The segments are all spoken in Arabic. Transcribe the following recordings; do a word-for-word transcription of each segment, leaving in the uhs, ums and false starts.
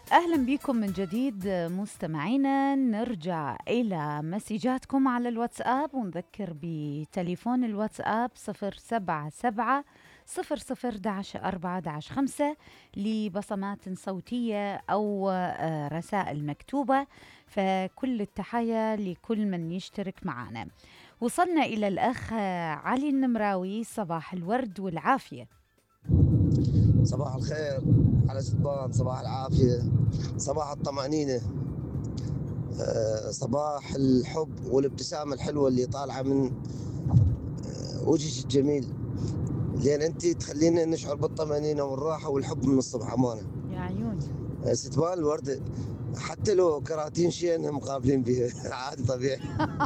أهلا بكم من جديد مستمعينا. نرجع إلى مسجاتكم على الواتساب ونذكر بتليفون الواتساب صفر سبعة سبعة صفر صفر داش أربعة داش خمسة لبصمات صوتية أو آه، رسائل مكتوبة. فكل التحية لكل من يشترك معنا. وصلنا إلى الأخ آه، علي النمراوي. صباح الورد والعافية. صباح الخير على ستبان، صباح العافية، صباح الطمأنينة، آه، صباح الحب والابتسامة الحلوة اللي طالعة من آه، وجهك الجميل، لأن أنت تخلينا نشعر بالطمأنينة والراحة والحب من الصبح أمانة. يا عيوني. آه، ستبان الوردة حتى لو كراتين شيء مقابلين بها عادي طبيعي.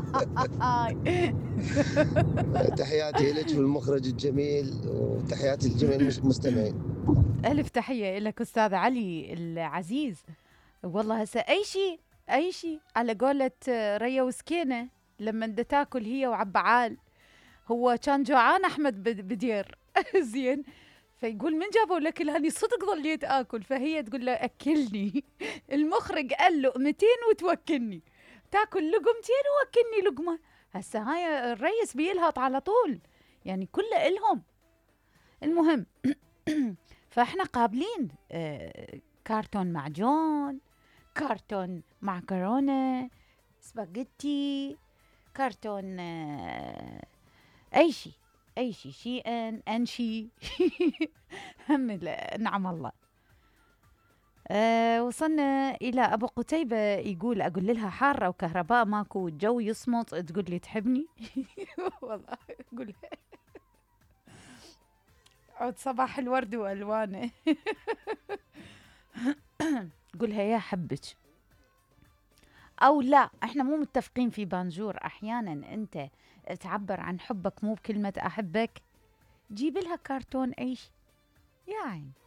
تحياتي لك والمخرج الجميل وتحياتي لجميع المستمعين. ألف تحية لك أستاذ علي العزيز. والله هسه أي شيء أي شيء على قولة ريا وسكينة لما بدها تاكل هي وعبعال. هو كان جوعان أحمد بد- بدير زين. فيقول من جابوا لك هاني صدق ظليت آكل. فهي تقول له أكلني. المخرج قال لقمتين وتوكلني. تاكل لقمتين ووكلني لقمة. هسه هاي الريس بيلهط على طول. يعني كله إلهم. المهم فاحنا قابلين آه كارتون معجون، كارتون معكرونة، سباجيتي، كارتون آه اي شيء اي شيء شيئا انشي. هم ال- نعم الله. آه وصلنا إلى أبو قتيبة. يقول أقول لها حارة وكهرباء ماكو والجو يصمت تقول لي تحبني. والله أقول لها عود صباح الورد وألوانه. قولها يا حبك. او لا، احنا مو متفقين في بانجور. احيانا انت تعبر عن حبك مو بكلمة احبك. جيب لها كرتون ايش يعني.